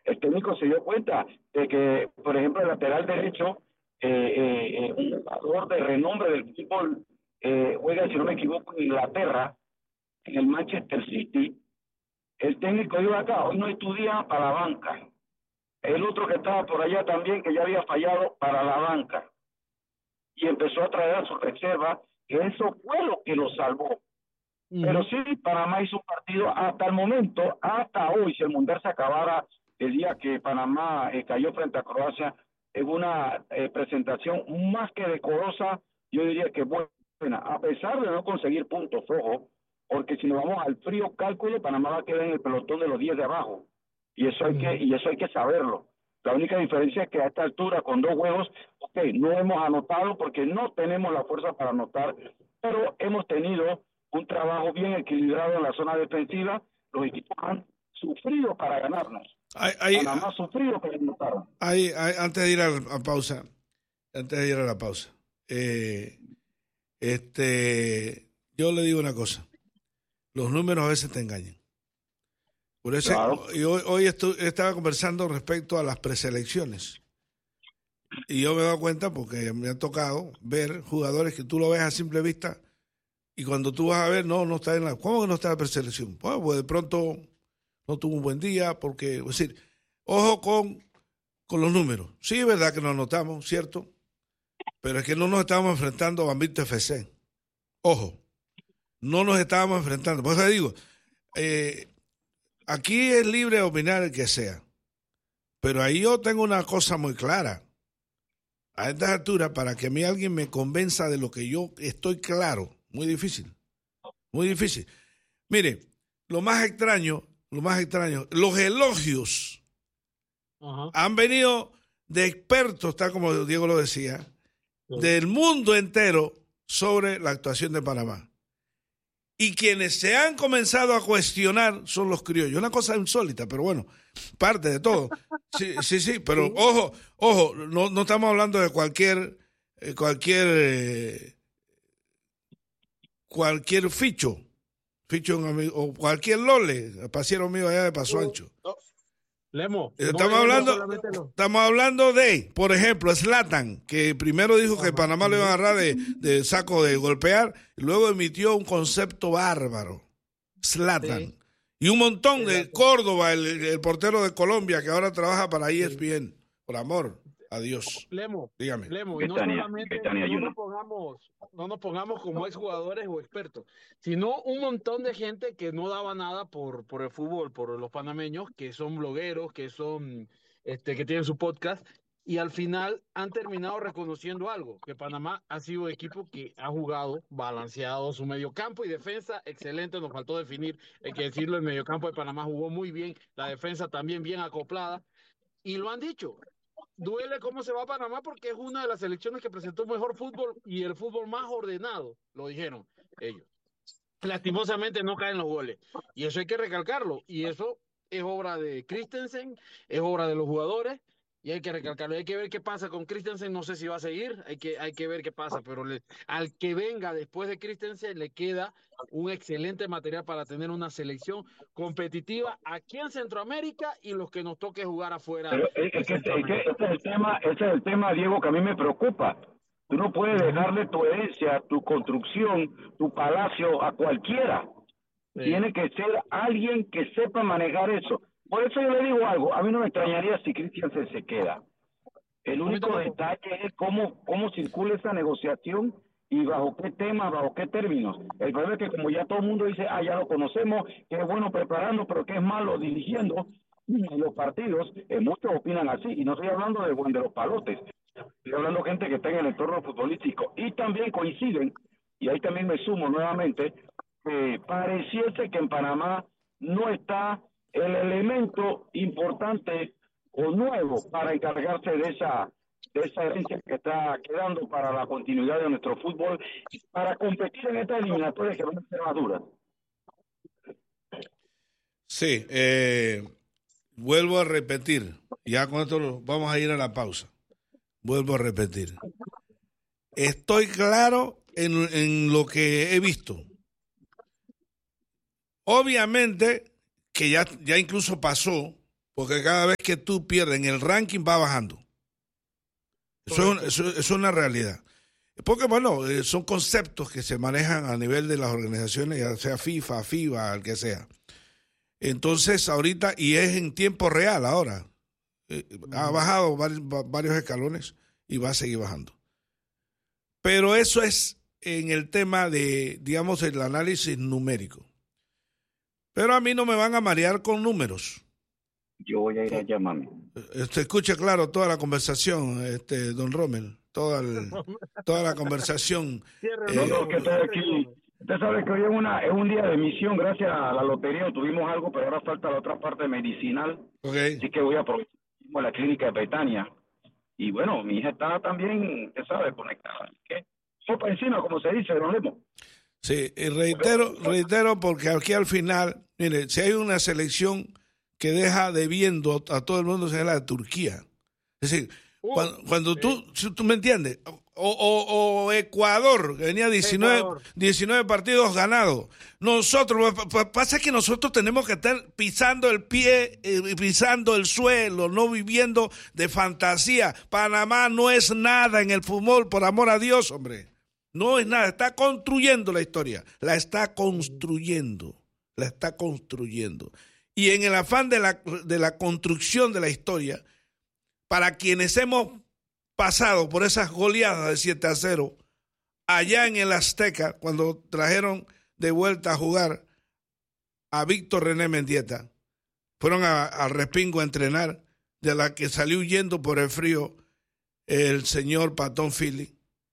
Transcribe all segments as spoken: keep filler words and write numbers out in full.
el técnico se dio cuenta de que, por ejemplo, el lateral derecho, eh, eh, eh, un jugador de renombre del fútbol, eh, juega, si no me equivoco, en Inglaterra, en el Manchester City. El técnico dijo acá, hoy no estudia para la banca. El otro que estaba por allá también, que ya había fallado, para la banca. Y empezó a traer a su reserva, que eso fue lo que lo salvó. Uh-huh. Pero sí, Panamá hizo un partido hasta el momento, hasta hoy, si el Mundial se acabara el día que Panamá eh, cayó frente a Croacia, en una eh, presentación más que decorosa, yo diría que buena, a pesar de no conseguir puntos, ojo, porque si nos vamos al frío cálculo, Panamá va a quedar en el pelotón de los diez de abajo, y eso hay uh-huh. que y eso hay que saberlo. La única diferencia es que a esta altura, con dos juegos, ok, no hemos anotado porque no tenemos la fuerza para anotar, pero hemos tenido un trabajo bien equilibrado en la zona defensiva. Los equipos han sufrido para ganarnos. Hay, hay, Panamá ha sufrido para anotar. Hay, hay, antes de ir a la pausa, antes de ir a la pausa, eh, este, yo le digo una cosa. Los números a veces te engañan. Por eso, claro. y hoy, hoy estu- estaba conversando respecto a las preselecciones. Y yo me he dado cuenta, porque me ha tocado ver jugadores que tú lo ves a simple vista, y cuando tú vas a ver, no, no está en la... ¿Cómo que no está en la preselección? Bueno, pues de pronto no tuvo un buen día, porque... Es decir, ojo con, con los números. Sí, es verdad que nos anotamos, ¿cierto? Pero es que no nos estábamos enfrentando a Bambito F C. Ojo, no nos estábamos enfrentando. Por eso digo, eh, aquí es libre de opinar el que sea. Pero ahí yo tengo una cosa muy clara. A estas alturas, para que a mí alguien me convenza de lo que yo estoy claro, muy difícil, muy difícil. Mire, lo más extraño, lo más extraño, los elogios uh-huh. han venido de expertos, tal como Diego lo decía, uh-huh. del mundo entero sobre la actuación de Panamá. Y quienes se han comenzado a cuestionar son los criollos. Una cosa insólita, pero bueno, parte de todo. Sí, sí, sí, pero ojo, ojo, no, no estamos hablando de cualquier, eh, cualquier, eh, cualquier ficho, ficho un amigo, o cualquier lole, pasiero mío allá de Paso Ancho. No, no. Lemo. Estamos no, hablando, no estamos hablando de, por ejemplo, Zlatan, que primero dijo que Panamá lo iba a agarrar de, de saco de golpear, y luego emitió un concepto bárbaro. Zlatan. Sí. Y un montón de Zlatan. Córdoba, el, el portero de Colombia, que ahora trabaja para E S P N. Sí. Por amor a Dios. Lemo, dígame. Lemo, y no solamente no nos, pongamos, no nos pongamos como exjugadores o expertos, sino un montón de gente que no daba nada por, por el fútbol, por los panameños, que son blogueros, que son, este, que tienen su podcast, y al final han terminado reconociendo algo, que Panamá ha sido un equipo que ha jugado balanceado su mediocampo y defensa, excelente, nos faltó definir, hay que decirlo, el mediocampo de Panamá jugó muy bien, la defensa también bien acoplada, y lo han dicho. Duele cómo se va a Panamá porque es una de las selecciones que presentó mejor fútbol y el fútbol más ordenado, lo dijeron ellos. Lastimosamente no caen los goles y eso hay que recalcarlo y eso es obra de Christensen, es obra de los jugadores y hay que recalcarlo. Hay que ver qué pasa con Christensen, no sé si va a seguir, hay que, hay que ver qué pasa, pero le, al que venga después de Christensen le queda un excelente material para tener una selección competitiva aquí en Centroamérica y los que nos toque jugar afuera. Pero es, es, que, es que ese es el tema, ese es el tema, Diego, que a mí me preocupa. Tú no puedes dejarle tu herencia, tu construcción, tu palacio a cualquiera. Sí. Tiene que ser alguien que sepa manejar eso. Por eso yo le digo algo, a mí no me extrañaría si Cristian se, se queda. El único detalle es cómo, cómo circula esa negociación y bajo qué temas, bajo qué términos. El problema es que como ya todo el mundo dice, ah, ya lo conocemos, que es bueno preparando, pero que es malo dirigiendo en los partidos, eh, muchos opinan así, y no estoy hablando de, de los palotes, estoy hablando de gente que está en el entorno futbolístico, y también coinciden, y ahí también me sumo nuevamente, eh, pareciese que en Panamá no está el elemento importante o nuevo para encargarse de esa de esa herencia que está quedando para la continuidad de nuestro fútbol para competir en estas eliminatorias que van a ser más duras. Sí, eh, vuelvo a repetir, ya con esto vamos a ir a la pausa. Vuelvo a repetir. Estoy claro en, en lo que he visto. Obviamente que ya, ya incluso pasó porque cada vez que tú pierdes en el ranking va bajando. Eso es, eso, eso es una realidad. Porque, bueno, son conceptos que se manejan a nivel de las organizaciones, ya sea FIFA, FIBA, el que sea. Entonces, ahorita, y es en tiempo real ahora, eh, ha bajado varios, varios escalones y va a seguir bajando. Pero eso es en el tema de, digamos, el análisis numérico. Pero a mí no me van a marear con números. Yo voy a ir allá, mami. Este, escuche claro toda la conversación, este, don Rommel. Toda, el, toda la conversación. No, eh, no, que estoy aquí. Usted sabe que hoy es, una, es un día de misión, gracias a la lotería tuvimos algo, pero ahora falta la otra parte medicinal. Okay. Así que voy a aprovechar la clínica de Betania. Y bueno, mi hija está también, usted sabe, conectada. ¿Qué? Sopa encima, como se dice, don Lemo. Sí, y reitero, reitero, porque aquí al final, mire, si hay una selección que deja debiendo a todo el mundo, es la de Turquía. Es decir, Cuando, cuando tú, si tú me entiendes, o, o, o Ecuador, que venía diecinueve, Ecuador. diecinueve partidos ganados. Nosotros, pasa que nosotros tenemos que estar pisando el pie, eh, pisando el suelo, no viviendo de fantasía. Panamá no es nada en el fútbol, por amor a Dios, hombre. No es nada, está construyendo la historia, la está construyendo, la está construyendo. Y en el afán de la, de la construcción de la historia, para quienes hemos pasado por esas goleadas de siete a cero, allá en el Azteca, cuando trajeron de vuelta a jugar a Víctor René Mendieta, fueron al Respingo a entrenar, de la que salió huyendo por el frío el señor Patón Philly,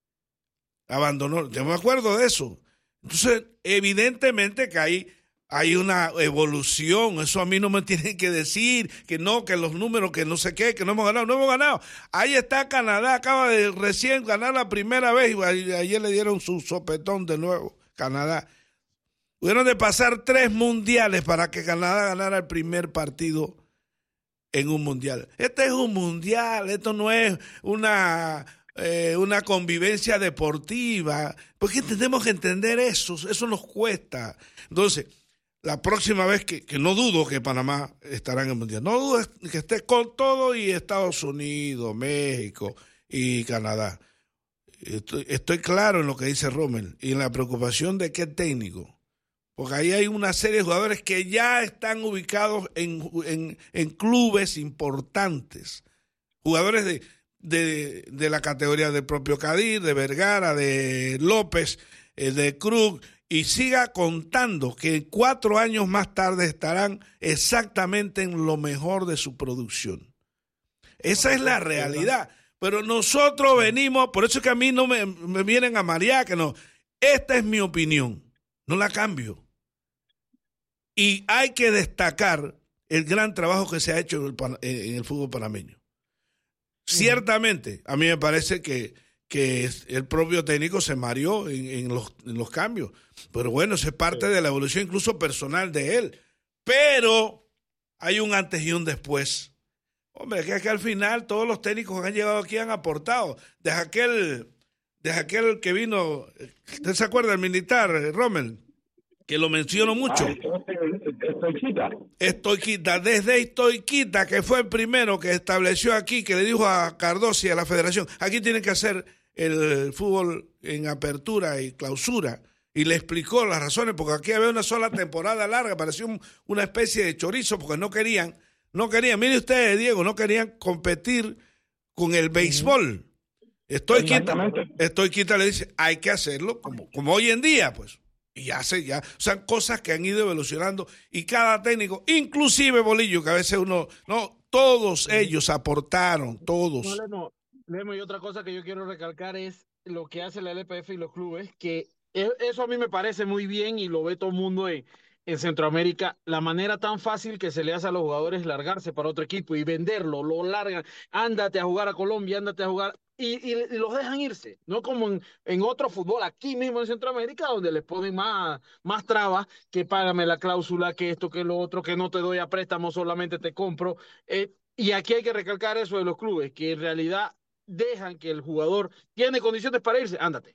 abandonó, yo me acuerdo de eso. Entonces, evidentemente que ahí hay una evolución, eso a mí no me tienen que decir, que no, que los números, que no sé qué, que no hemos ganado, no hemos ganado. Ahí está Canadá, acaba de recién ganar la primera vez y ayer le dieron su sopetón de nuevo, Canadá. Hubieron de pasar tres mundiales para que Canadá ganara el primer partido en un mundial. Este es un mundial, esto no es una, eh, una convivencia deportiva, porque tenemos que entender eso, eso nos cuesta. Entonces, la próxima vez que, que no dudo que Panamá estará en el mundial, no dudo que esté con todo y Estados Unidos, México y Canadá. Estoy, estoy claro en lo que dice Rommel y en la preocupación de qué técnico, porque ahí hay una serie de jugadores que ya están ubicados en, en, en clubes importantes, jugadores de, de, de la categoría del propio Kadir, de Vergara, de López, de Cruz, y siga contando que cuatro años más tarde estarán exactamente en lo mejor de su producción. Esa es la realidad. Pero nosotros venimos, por eso es que a mí no me, me vienen a marear, que no. Esta es mi opinión, no la cambio. Y hay que destacar el gran trabajo que se ha hecho en el, en el fútbol panameño. Ciertamente, a mí me parece que que el propio técnico se mareó en, en, los, en los cambios. Pero bueno, eso es parte de la evolución incluso personal de él. Pero hay un antes y un después. Hombre, que es que al final todos los técnicos que han llegado aquí han aportado. Desde aquel, desde aquel que vino, ¿usted se acuerda? El militar, Rommel, que lo menciono mucho. Estoiquita. Estoiquita, desde Estoiquita, que fue el primero que estableció aquí, que le dijo a Cardoso y a la federación, aquí tienen que hacer el fútbol en apertura y clausura, y le explicó las razones, porque aquí había una sola temporada larga, parecía un, una especie de chorizo, porque no querían, no querían, mire usted, Diego, no querían competir con el béisbol. Estoiquita, Estoiquita le dice, hay que hacerlo como, como hoy en día, pues. Y ya se, ya, o sea, cosas que han ido evolucionando y cada técnico, inclusive Bolillo, que a veces uno, no, todos ellos aportaron, todos. No, Lemo, Lemo, y otra cosa que yo quiero recalcar es lo que hace la L P F y los clubes, que eso a mí me parece muy bien y lo ve todo el mundo en, en Centroamérica, la manera tan fácil que se le hace a los jugadores largarse para otro equipo y venderlo, lo largan, ándate a jugar a Colombia, ándate a jugar, y, y, y los dejan irse, no como en, en otro fútbol aquí mismo en Centroamérica, donde les ponen más, más trabas, que págame la cláusula, que esto, que lo otro, que no te doy a préstamo, solamente te compro, eh, y aquí hay que recalcar eso de los clubes, que en realidad dejan que el jugador tiene condiciones para irse, ándate.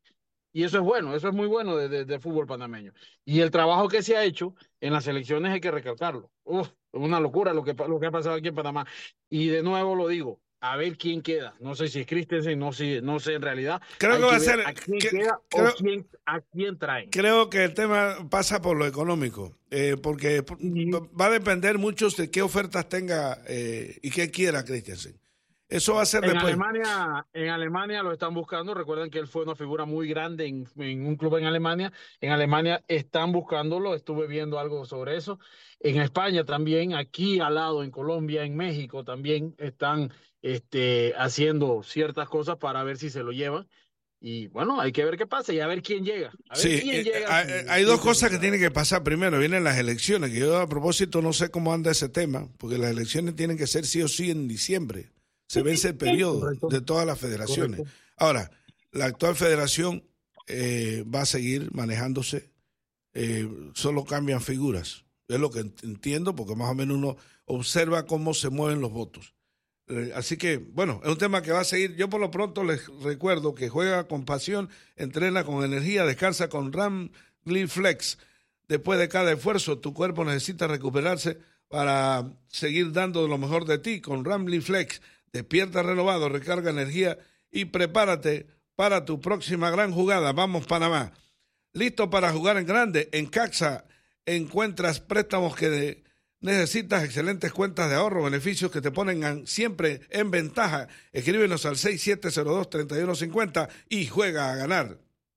Y eso es bueno, eso es muy bueno del de, de fútbol panameño. Y el trabajo que se ha hecho en las elecciones hay que recalcarlo. Uf, una locura lo que, lo que ha pasado aquí en Panamá. Y de nuevo lo digo, a ver quién queda. No sé si es Christensen, no sé, no sé en realidad. Creo hay que va que a ser a quién que, queda creo, o quién, a quién traen. Creo que el tema pasa por lo económico, eh, porque y, va a depender mucho de qué ofertas tenga eh, y qué quiera Christensen. Eso va a ser en después. Alemania, en Alemania lo están buscando. Recuerden que él fue una figura muy grande en, en un club en Alemania. En Alemania están buscándolo. Estuve viendo algo sobre eso. En España también, aquí al lado, en Colombia, en México también están este, haciendo ciertas cosas para ver si se lo llevan. Y bueno, hay que ver qué pasa y a ver quién llega. A ver Sí, quién eh, llega. hay, Si, hay si dos cosas que tienen que pasar. Primero, vienen las elecciones, que yo a propósito no sé cómo anda ese tema, porque las elecciones tienen que ser sí o sí en diciembre. Se vence el periodo Correcto. de todas las federaciones. Correcto. Ahora, la actual federación eh, va a seguir manejándose, eh, solo cambian figuras. Es lo que entiendo, porque más o menos uno observa cómo se mueven los votos. Eh, así que, bueno, es un tema que va a seguir. Yo por lo pronto les recuerdo que juega con pasión, entrena con energía, descansa con Ramly Flex. Después de cada esfuerzo, tu cuerpo necesita recuperarse para seguir dando lo mejor de ti con Ramly Flex. Despierta renovado, recarga energía y prepárate para tu próxima gran jugada. Vamos, Panamá. Listo para jugar en grande. En Caxa encuentras préstamos que de, necesitas, excelentes cuentas de ahorro, beneficios que te ponen siempre en ventaja. Escríbenos al seis siete cero dos, tres uno cinco cero y juega a ganar.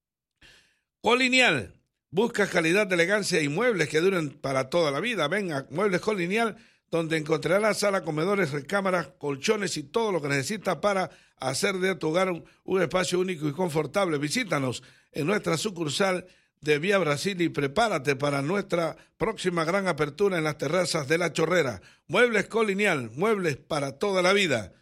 Colinial. Buscas calidad de elegancia y muebles que duren para toda la vida. Ven a Muebles Colinial, donde encontrarás sala, comedores, recámaras, colchones y todo lo que necesitas para hacer de tu hogar un, un espacio único y confortable. Visítanos en nuestra sucursal de Vía Brasil y prepárate para nuestra próxima gran apertura en las terrazas de La Chorrera. Muebles Colinial, muebles para toda la vida.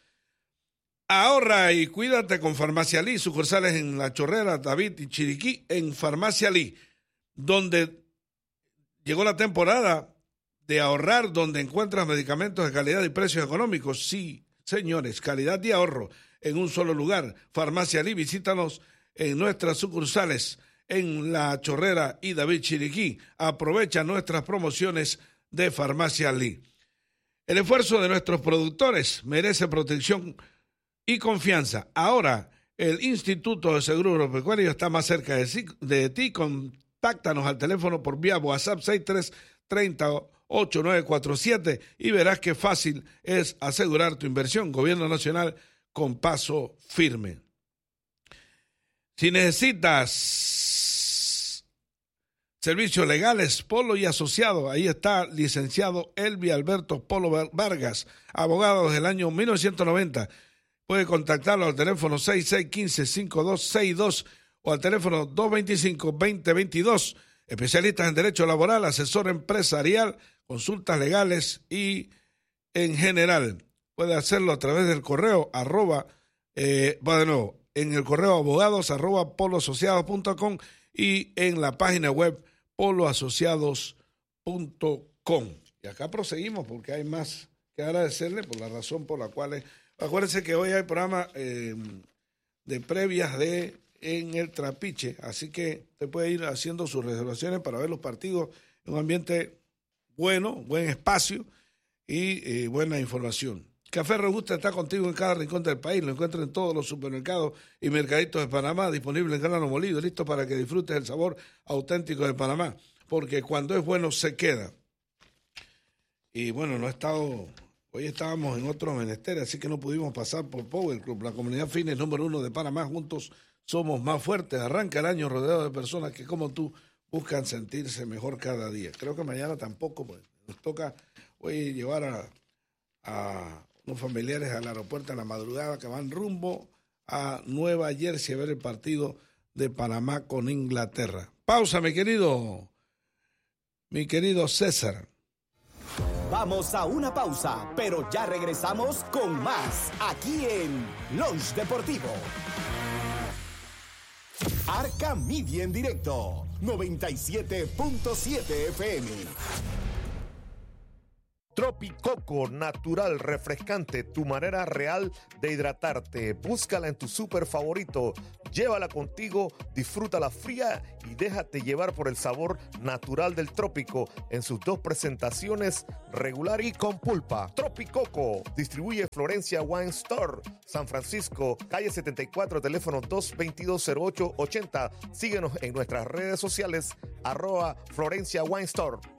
Ahorra y cuídate con Farmacia Lee, sucursales en La Chorrera, David y Chiriquí, en Farmacia Lee, donde llegó la temporada de ahorrar, donde encuentras medicamentos de calidad y precios económicos. Sí, señores, calidad y ahorro en un solo lugar. Farmacia Lee, visítanos en nuestras sucursales en La Chorrera y David Chiriquí. Aprovecha nuestras promociones de Farmacia Lee. El esfuerzo de nuestros productores merece protección y confianza. Ahora, el Instituto de Seguro Agropecuario está más cerca de, de ti. Contáctanos al teléfono por vía WhatsApp seis tres tres cero ocho nueve cuatro siete y verás qué fácil es asegurar tu inversión. Gobierno Nacional con paso firme. Si necesitas servicios legales, Polo y Asociado, ahí está licenciado Elvi Alberto Polo Vargas, abogado desde el año mil novecientos noventa. Puede contactarlo al teléfono seis seis uno cinco, cinco dos seis dos o al teléfono dos dos cinco, dos cero dos dos. Especialistas en Derecho Laboral, asesor empresarial, consultas legales y en general. Puede hacerlo a través del correo arroba, eh, va de nuevo, en el correo abogados arroba poloasociados punto com y en la página web poloasociados punto com. Y acá proseguimos porque hay más que agradecerle por la razón por la cual... Acuérdense que hoy hay programa eh, de previas de en el Trapiche, así que usted puede ir haciendo sus reservaciones para ver los partidos en un ambiente bueno, buen espacio y eh, buena información. Café Robusta está contigo en cada rincón del país, lo encuentra en todos los supermercados y mercaditos de Panamá, disponible en grano molido, listo para que disfrutes el sabor auténtico de Panamá, porque cuando es bueno se queda. Y bueno, no he estado... Hoy estábamos en otros menesteres, así que no pudimos pasar por Power Club, la comunidad fitness número uno de Panamá. Juntos somos más fuertes. Arranca el año rodeado de personas que, como tú, buscan sentirse mejor cada día. Creo que mañana tampoco, pues nos toca hoy llevar a, a unos familiares al aeropuerto en la madrugada que van rumbo a Nueva Jersey a ver el partido de Panamá con Inglaterra. Pausa, mi querido, mi querido César. Vamos a una pausa, pero ya regresamos con más aquí en Lunch Deportivo. Arca Media en directo, noventa y siete punto siete F M. Tropicoco, natural, refrescante, tu manera real de hidratarte. Búscala en tu súper favorito, llévala contigo, disfrútala fría y déjate llevar por el sabor natural del trópico en sus dos presentaciones, regular y con pulpa. Tropicoco, distribuye Florencia Wine Store, San Francisco, calle setenta y cuatro, teléfono dos veintidós cero ocho ochenta. Síguenos en nuestras redes sociales, arroba Florencia Wine Store.